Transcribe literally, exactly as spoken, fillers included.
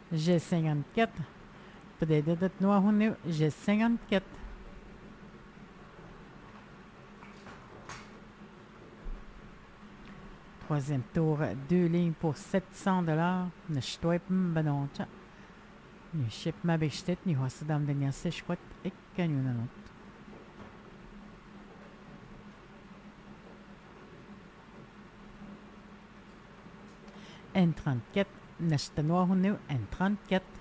G cinquante-quatre. Peut-être que nous avons G cinquante-quatre. Troisième tour, deux lignes pour sept cents dollars. Ne stoipen benoncha. Nu ship ma bestet, nu hast dam den jasse squat, ik kan ju nanot. En trente-quatre, nesta noa hun nu en trente-quatre.